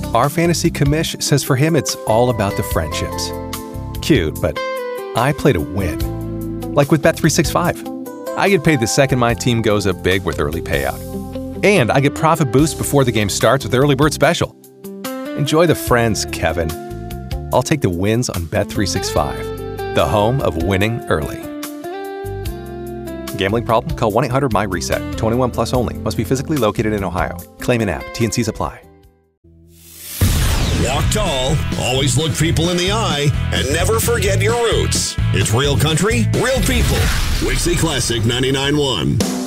Our fantasy commish says for him it's all about the friendships. Cute, but I play to win. Like with Bet365. I get paid the second my team goes up big with early payout. And I get profit boost before the game starts with Early Bird Special. Enjoy the friends, Kevin. I'll take the wins on Bet365, the home of winning early. Gambling problem? Call 1-800-MY-RESET. 21 plus only. Must be physically located in Ohio. Claim in app. T&Cs apply. Walk tall, always look people in the eye, and never forget your roots. It's real country, real people. Wixie Classic 99.1.